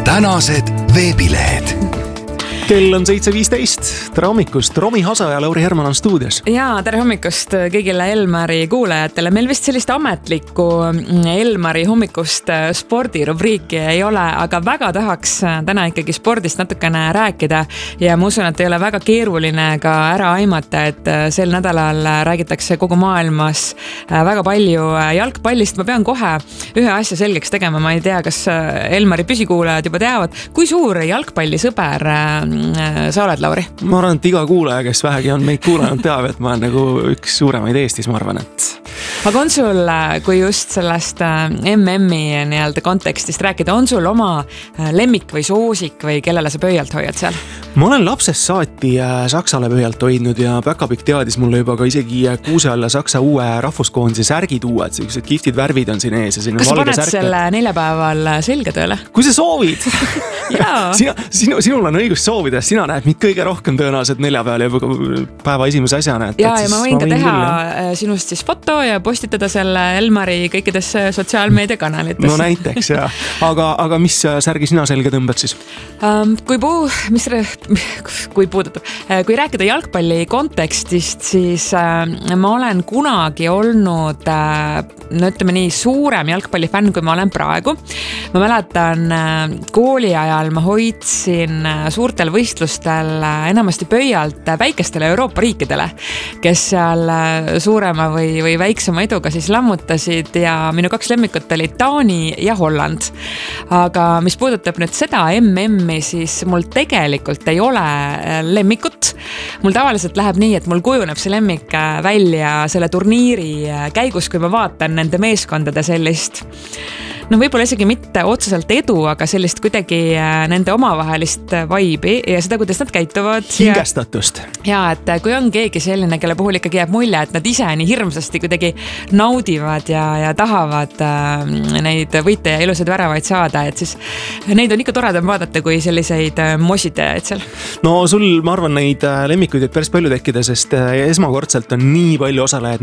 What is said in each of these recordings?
tänased veebilehed. Kell on 7.15, tere hommikust, Romi Hasa ja Lauri Herman on stuudios. Jaa, tere hommikust kõigile Elmari kuulajatele. Meil vist sellist ametlikku Elmari hommikust spordirubriiki ei ole, aga väga tahaks täna ikkagi spordist natukene rääkida ja ma usun, et ei ole väga keeruline ka ära aimata, et sel nädalal räägitakse kogu maailmas väga palju jalgpallist. Ma pean kohe ühe asja selgeks tegema, ma ei tea, kas Elmari püsikuulajad juba teavad, kui suur jalgpallisõber sa oled, Lauri? Ma arvan, et iga kuulaja, kes vähegi on meid kuulanud, teab, et ma olen nagu üks suuremaid Eestis, ma arvan, et... Aga on sul, kui just sellest MM-i nii-öelda kontekstist rääkida, on sul oma lemmik või soosik või kellele sa pöialt hoiad seal? Ma olen lapsest saati Saksale pöialt hoidnud ja Päkapikk teadis mulle juba ka isegi kuuse alla Saksa uue rahvuskoondise särgid uued, sellised kihvtid värvid on siin ees. Ja kas sa paned selle neljapäeval selga tööle? Kui sa soovid! Sinul on õigus soovida, sina näed mind kõige rohkem tõenäoliselt neljapäeval ja päeva esimese asjana. Ja ma võin ka teha sinust siis foto ja postitada selle Elmari kõikidesse sotsiaalmeediakanalites. No näiteks, jah. Aga mis särgi sina selga tõmbad siis? Kui rääkida jalgpalli kontekstist, siis ma olen kunagi olnud, no ütleme nii, suurem jalgpallifänn, kui ma olen praegu. Ma mäletan, kooli ajal ma hoidsin suurtel võistlustel enamasti pöialt väikestele Euroopa riikidele, kes seal suurema või väiksema eduga siis lammutasid ja minu kaks lemmikut oli Taani ja Holland. Aga mis puudutab nüüd seda MM-i, siis mul tegelikult ei ole lemmikut. Mul tavaliselt läheb nii, et mul kujuneb see lemmik välja selle turniiri käigus, kui ma vaatan nende meeskondade sellist, no võib-olla isegi mitte otseselt edu, aga sellist kuidagi nende omavahelist vibe'i ja seda, kuidas nad käituvad. Hingestatust. Ja et kui on keegi selline, kelle puhul ikkagi jääb mulje, et nad ise nii hirmsasti kuidagi naudivad ja tahavad neid võite ja ilusaid väravaid saada, et siis neid on ikka toredam vaadata kui selliseid mositajaid seal. No sul, ma arvan, neid lemmikuid võib päris palju tekkida, sest esmakordselt on nii palju osalejaid,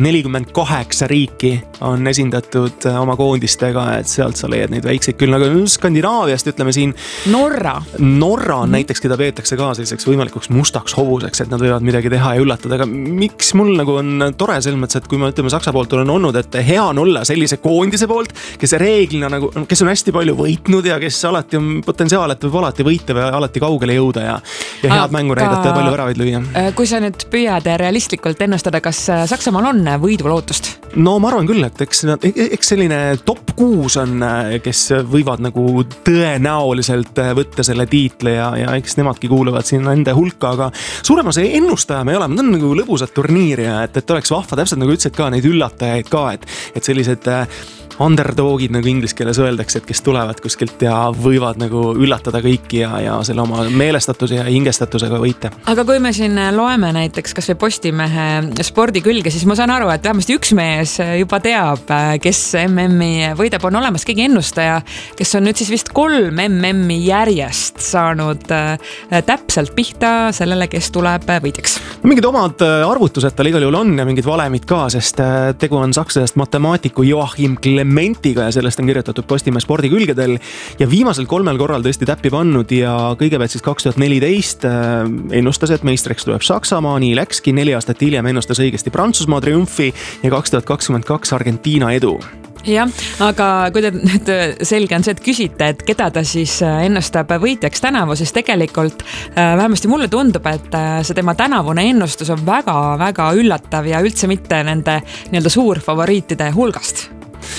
48 riiki on esindatud oma koondistega, et sealt sa leiad neid väikseid küll, aga Skandinaaviast ütleme siin Norra on näiteks, keda peetakse ka selliseks võimalikuks mustaks hobuseks, et nad võivad midagi teha ja üllatada, aga miks mul nagu on tore selles mõttes, et kui ma ütleme Saksa poolt olen olnud, et hea on olla sellise koondise poolt, kes reeglina nagu, kes on hästi palju võitnud ja kes alati on potentsiaal, et võib alati võita või alati kaugele jõuda ja head mängu näidata ja palju väravaid lüüa. Kui sa nüüd püüad realistlikult ennustada, kas Saksamaal on võidulootust? No ma arvan küll, et eks selline top 6 on, kes võivad nagu tõenäoliselt võtta selle tiitli ja eks nemadki kuuluvad siin enda hulka, aga suurema see ennustaja me ei ole, on nagu lõbusad turniiri ja et oleks vahva, täpselt nagu ütlesid ka neid üllatajaid ka, et sellised underdogid, nagu inglise keeles öeldakse, et kes tulevad kuskilt ja võivad nagu üllatada kõiki ja selle oma meelestatuse ja hingestatusega võita. Aga kui me siin loeme näiteks kas või Postimehe spordikülge, siis ma saan aru, et vähemasti üks mees juba teab, kes MM-i võidab, on olemas keegi ennustaja, kes on nüüd siis vist 3 MM-i järjest saanud täpselt pihta sellele, kes tuleb võidjaks. Mingid omad arvutused tal igal juhul on ja mingid valemid ka, sest tegu on sakslasest matemaatiku Joachim Clementiga ja sellest on kirjutatud Postimehe spordikülgedel ja viimasel 3 korral tõesti täppi pannud ja kõigepealt siis 2014 ennustas, et meistriks tuleb Saksamaa, nii läkski, 4 aastat hiljem ennustas õigesti Prantsusmaa triumfi ja 2022 Argentiina edu. Jah, aga kui te nüüd selge on see, et küsite, et keda ta siis ennustab võitjaks tänavu, siis tegelikult vähemasti mulle tundub, et see tema tänavune ennustus on väga üllatav ja üldse mitte nende nii-öelda suurfavoriitide hulgast.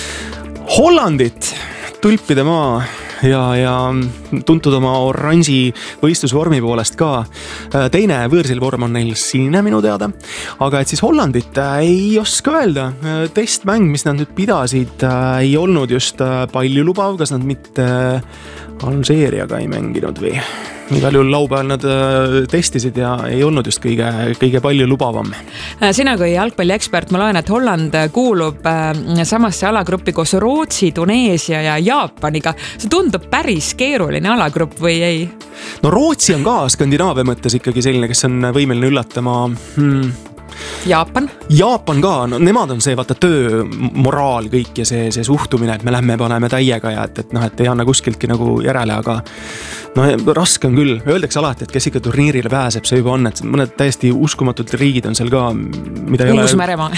Hollandit, tulpide maa ja tuntud oma oranži võistlusvormi poolest ka. Teine võõrsilvorm on neil sinine minu teada, aga et siis Hollandit ei oska öelda. Testmäng, mis nad nüüd pidasid, ei olnud just palju lubav, kas nad mitte Alžeeriaga ei mänginud või? Igal juhul laupäeval nad testisid ja ei olnud just kõige palju lubavam. Sina kui jalgpalliekspert, ma loen, et Holland kuulub samasse alagruppi koos Rootsi, Tuneesia ja Jaapaniga. See tundub päris keeruline alagrupp või ei? No Rootsi on ka Skandinaavia mõttes ikkagi selline, kes on võimeline üllatama Jaapan ka, no nemad on see vaata töö moraal kõik ja see suhtumine, et me lähme paneme täiega ja et ei anna kuskiltki nagu järele, aga no raske on küll. Öeldakse alati, et kes ikka turniirile pääseb, see juba on, et mõned täiesti uskumatud riigid on seal ka, mida ei ole... Uus-Meremaa.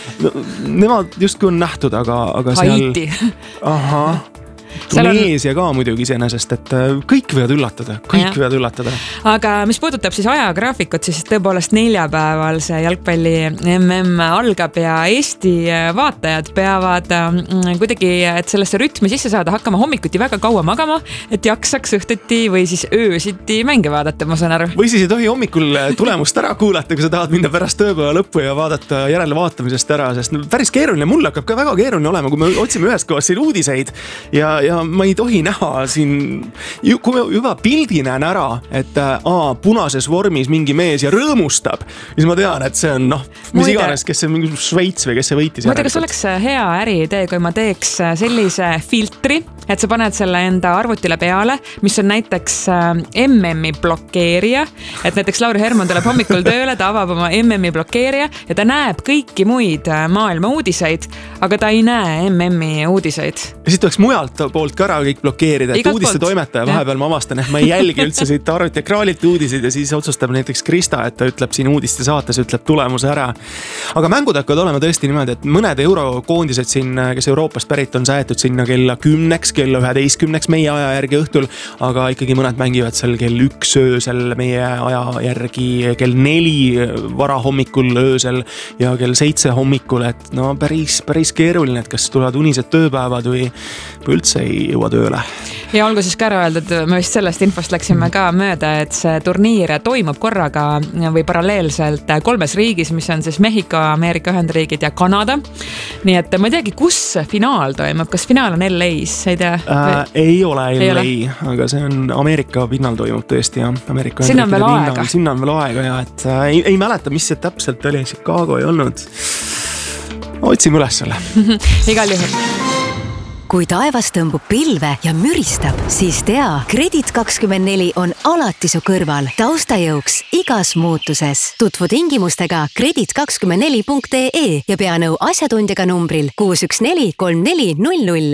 Nemad justkui on nähtud, aga Haiti. Ahah. Tuneesia ka muidugi iseenesest, et kõik võivad üllatada. Aga mis puudutab siis ajagraafikut, siis tõepoolest neljapäeval see jalgpalli MM algab ja Eesti vaatajad peavad kuidagi, et sellesse rütmi sisse saada, hakkama hommikuti väga kaua magama, et jaksaks õhtuti või siis öösiti mänge vaadata, ma saan aru. Või siis ei tohi hommikul tulemust ära kuulata, kui sa tahad minna pärast tööpäeva lõppu ja vaadata järelevaatamisest ära, sest päris keeruline, mul hakkab ka väga keeruline olema, kui me otsime ühest kohast siin uudiseid ja ma ei tohi näha siin, kui ma juba pildi näen ära, et punases vormis mingi mees ja rõõmustab, siis ma tean, et see on mis iganes, kes see mingi Šveits või kes see võitis. Muide, kas oleks hea äriidee, kui ma teeks sellise filtri, et sa paned selle enda arvutile peale, mis on näiteks MM-i blokeerija, et näiteks Lauri Herman tuleb hommikul tööle, ta avab oma MM-i blokeerija ja ta näeb kõiki muid maailma uudiseid, aga ta ei näe MM-i uudiseid. Ja siis tuleks mujalt poolt ka ära kõik blokeerida, et uudiste toimetaja vahepeal ma avastan, et ma ei jälgi üldse siit arvuti ekraanilt uudiseid ja siis otsustab näiteks Krista, et ta ütleb siin uudiste saates, ütleb tulemuse ära. Aga mängud hakkavad olema tõesti niimoodi, et mõned eurokoondised siin, kes Euroopast pärit on säetud sinna kella 10, kella 11 meie aja järgi õhtul, aga ikkagi mõned mängivad seal kell 1 öösel meie aja järgi, kell 4 varahommikul öösel ja kell 7 hommikul, et no päris keeruline, et kas tulevad unised tööpäevad või üldse ei jõua tööle. Ja olgu siis ka ära öeldud, me vist sellest infost läksime ka mööda, et see turniir toimub korraga või paralleelselt 3 riigis, mis on siis Mehhiko, Ameerika Ühendriigid ja Kanada. Nii et ma ei teagi, kus finaal toimub, kas finaal on LA-s, ei tea? Ei ole LA, aga see on Ameerika pinnal toimub tõesti, jah. Sinna on veel aega. Sinna on veel aega, ja et ei mäleta, mis see täpselt oli, Chicago ei olnud. Otsime üles selle. Igal juhul. Kui taevas tõmbub pilve ja müristab, siis tea, Kredit24 on alati su kõrval taustajõuks igas muutuses. Tutvu tingimustega kredit24.ee ja pea nõu asjatundjaga numbril 614 3400.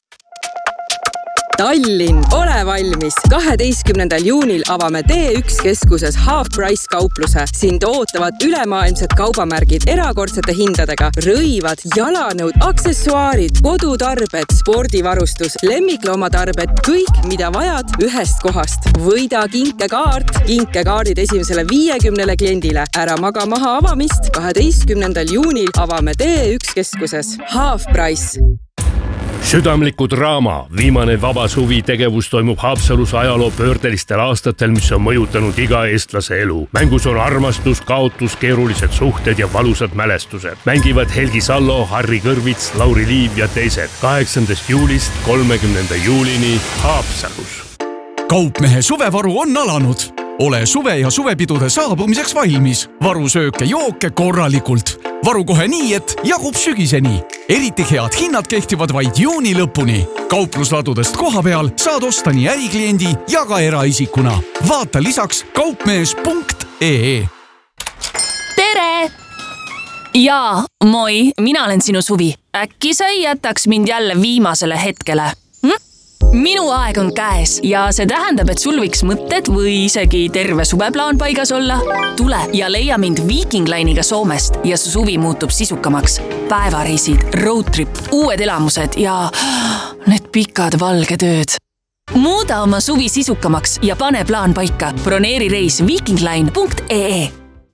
Tallinn, ole valmis! 12. juunil avame T1 keskuses Half Price kaupluse. Sind ootavad ülemaailmsed kaubamärgid erakordsete hindadega, rõivad, jalanõud, aksessuaarid, kodutarbed, spordivarustus, lemmikloomatarbed, kõik, mida vajad ühest kohast. Võida kinkekaart, kinkekaardid esimesele 50 kliendile. Ära maga maha avamist. 12. juunil avame T1 keskuses Half Price. Südamliku draama. Viimane vaba suvi tegevus toimub Haapsalus ajaloo pöördelistel aastatel, mis on mõjutanud iga eestlase elu. Mängus on armastus, kaotus, keerulised suhted ja valusad mälestused. Mängivad Helgi Sallo, Harri Kõrvits, Lauri Liiv ja teised. 8. juulist 30. juulini Haapsalus. Kaupmehe suvevaru on alanud. Ole suve ja suvepidude saabumiseks valmis. Varu sööke jooke korralikult. Varu kohe nii, et jagub sügiseni. Eriti head hinnad kehtivad vaid juuni lõpuni. Kauplusladudest koha peal saad osta nii ärikliendi ja ka eraisikuna. Vaata lisaks kaupmees.ee. Tere! Jaa, moi, mina olen sinu Suvi. Äkki sa ei jätaks mind jälle viimasele hetkele? Minu aeg on käes ja see tähendab, et sul võiks mõtted või isegi terve suveplaan paigas olla. Tule ja leia mind Viking Line'iga Soomest ja su suvi muutub sisukamaks. Päevareisid, roadtrip, uued elamused ja need pikad valged ööd. Muuda oma suvi sisukamaks ja pane plaan paika. Broneeri reis vikingline.ee.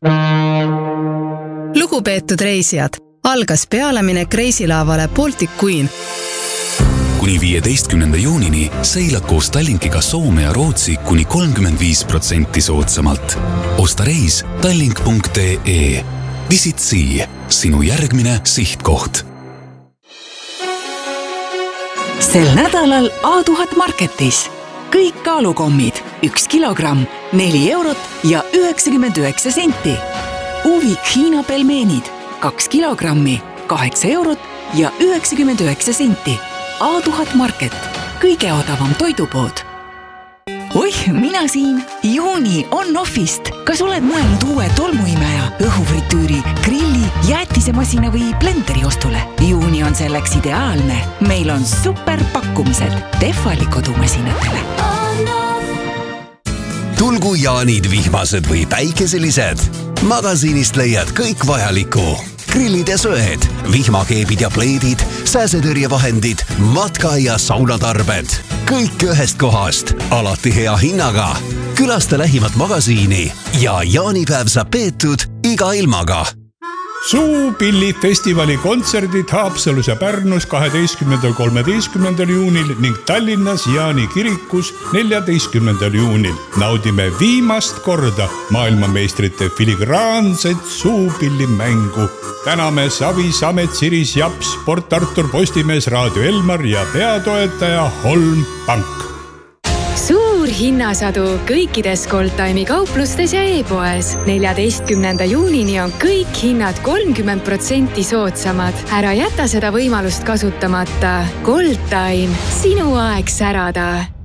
Lugupeetud reisijad, algas pealeminek reisilaavale Baltic Queen. Kuni 15. juunini seilad koos Tallinkiga Soome ja Rootsi kuni 35% soodsamalt. Osta reis tallink.ee. Visit Sea, sinu järgmine sihtkoht. Sel nädalal A1000 Marketis. Kõik kaalukommid, 1 kilogramm, 4 eurot ja 99 senti. Uvik Hiina pelmeenid, 2 kilogrammi, 8 eurot ja 99 senti. A1000 Market, kõige odavam toidupood. Oih, mina siin. Juuni on-offist. Kas oled mõelnud uue tolmuimeja, õhufritüüri, grilli, jäätisemasina või blenderi ostule? Juuni on selleks ideaalne. Meil on superpakkumised Tehvali kodumasinatele. Tulgu jaanid vihmased või päikeselised. Magasiinist leiad kõik vajaliku. Grillid ja söed, vihmakeebid ja pleedid, sääsetõrjevahendid, matka- ja saunatarbed. Kõik ühest kohast, alati hea hinnaga. Külasta lähimat magasiini ja jaanipäev saab peetud iga ilmaga. Suupillifestivali kontserdid Haapsalus ja Pärnus 12.–13. juunil ning Tallinnas Jaani kirikus 14. juunil. Naudime viimast korda maailmameistrite filigraanset suupillimängu. Täname Savi, Samet, Siris, Japs, Port Artur, Postimees, Raadio Elmar ja peatoetaja Holm Pank. Suur hinnasadu kõikides Goldtime'i kauplustes ja e-poes. 14. juunini on kõik hinnad 30% soodsamad. Ära jäta seda võimalust kasutamata. Goldtime, sinu aeg särada.